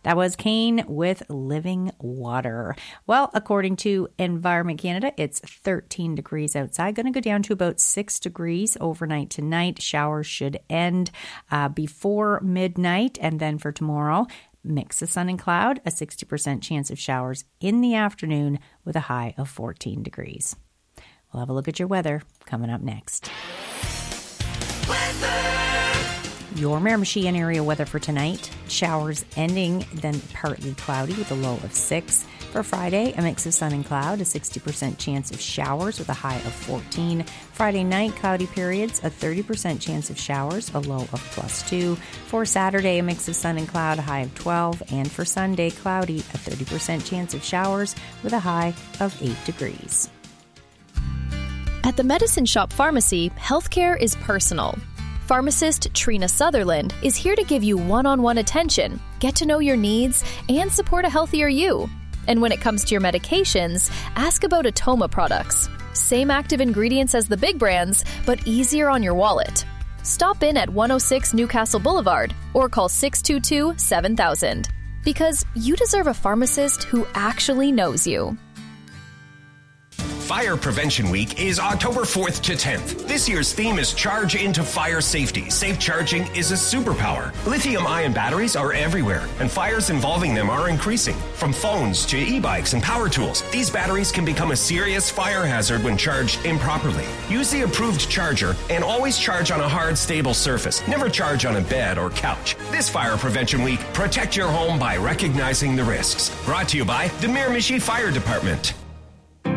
That was Kane with Living Water. Well, according to Environment Canada, it's 13 degrees outside. Going to go down to about 6 degrees overnight tonight. Showers should end before midnight. And then for tomorrow, mix of sun and cloud, a 60% chance of showers in the afternoon with a high of 14 degrees. We'll have a look at your weather coming up next. Your Miramichi and area weather for tonight. Showers ending, then partly cloudy with a low of 6. For Friday, a mix of sun and cloud, a 60% chance of showers with a high of 14. Friday night, cloudy periods, a 30% chance of showers, a low of +2. For Saturday, a mix of sun and cloud, a high of 12. And for Sunday, cloudy, a 30% chance of showers with a high of 8 degrees. At the Medicine Shop Pharmacy, healthcare is personal. Pharmacist Trina Sutherland is here to give you one-on-one attention, get to know your needs, and support a healthier you. And when it comes to your medications, ask about Atoma products. Same active ingredients as the big brands, but easier on your wallet. Stop in at 106 Newcastle Boulevard or call 622-7000. Because you deserve a pharmacist who actually knows you. Fire Prevention Week is October 4th to 10th. This year's theme is Charge into Fire Safety. Safe charging is a superpower. Lithium-ion batteries are everywhere, and fires involving them are increasing. From phones to e-bikes and power tools, these batteries can become a serious fire hazard when charged improperly. Use the approved charger and always charge on a hard, stable surface. Never charge on a bed or couch. This Fire Prevention Week, protect your home by recognizing the risks. Brought to you by the Miramichi Fire Department.